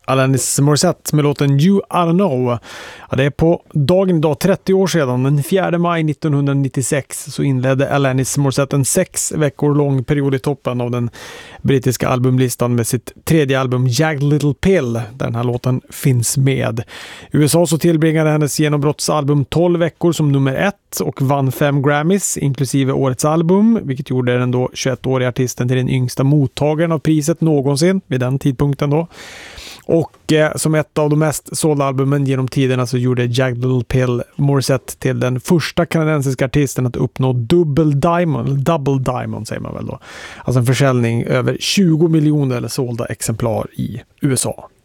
Alanis Morissette med låten You I Don't Know. Ja, det är på dagen idag 30 år sedan, den 4 maj 1996, så inledde Alanis Morissette en 6 veckor lång period i toppen av den brittiska albumlistan med sitt tredje album Jagged Little Pill, där den här låten finns med. I USA så tillbringade hennes genombrottsalbum 12 veckor som nummer 1 och vann 5 Grammys, inklusive årets album, vilket gjorde den då 21-åriga artisten till den yngsta mottagaren av priset någonsin vid den tidpunkten då. Och som ett av de mest sålda albumen genom tiderna så gjorde Jagged Little Pill Morissette till den första kanadensiska artisten att uppnå double diamond säger man väl då. Alltså en försäljning över 20 miljoner sålda exemplar i USA.